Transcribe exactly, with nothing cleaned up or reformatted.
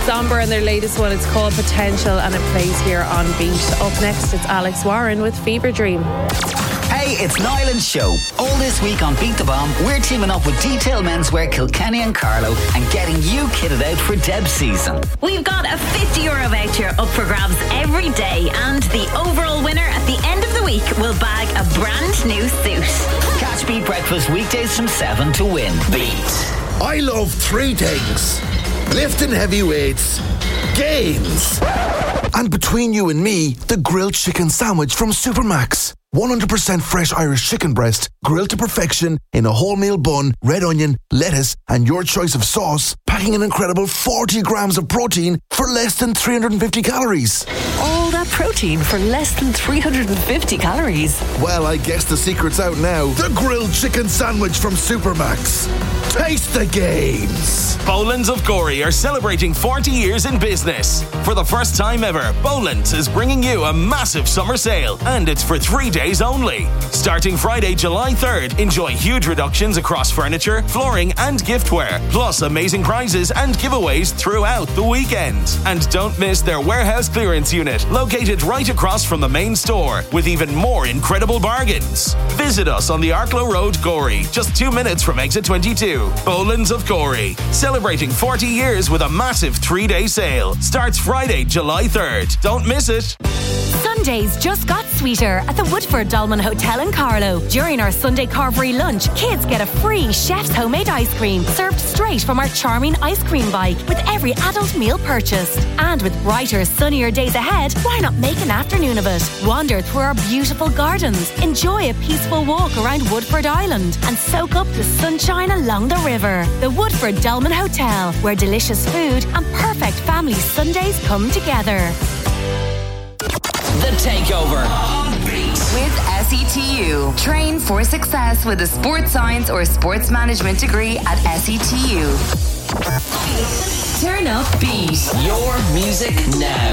Zomber and their latest one, it's called Potential, and it plays here on Beat. Up next, it's Alex Warren with Fever Dream. Hey, it's Niall and Show. All this week on Beat the Bomb, we're teaming up with Detail Menswear, Kilkenny and Carlow, and getting you kitted out for Deb season. We've got a fifty euro voucher up for grabs every day, and the overall winner at the end of the week will bag a brand new suit. Catch Beat Breakfast weekdays from seven to win. Beat. I love three things: lifting heavy weights, games, and between you and me, the grilled chicken sandwich from Supermax. one hundred percent fresh Irish chicken breast, grilled to perfection in a wholemeal bun, red onion, lettuce, and your choice of sauce, packing an incredible forty grams of protein for less than three hundred fifty calories. All that protein for less than three hundred fifty calories. Well, I guess the secret's out now. The grilled chicken sandwich from Supermax. Taste the gains. Boland's of Gorey are celebrating forty years in business. For the first time ever, Boland's is bringing you a massive summer sale, and it's for three days only. Starting Friday, July third, enjoy huge reductions across furniture, flooring, and giftware, plus amazing prizes and giveaways throughout the weekend. And don't miss their warehouse clearance unit, located right across from the main store, with even more incredible bargains. Visit us on the Arklow Road, Gorey, just two minutes from exit twenty-two. Boland's of Gorey, celebrating forty years with a massive three-day sale. Starts Friday, July third. Don't miss it. Sundays just got sweeter at the Woodford Dolman Hotel in Carlow. During our Sunday carvery lunch, kids get a free chef's homemade ice cream served straight from our charming ice cream bike with every adult meal purchased. And with brighter, sunnier days ahead, why not make an afternoon of it? Wander through our beautiful gardens, enjoy a peaceful walk around Woodford Island, and soak up the sunshine along the river. The Woodford Dolman Hotel, where delicious food and perfect family Sundays come together. The Takeover. With S E T U. Train for success with a sports science or sports management degree at S E T U. Turn up Beat. Your music now.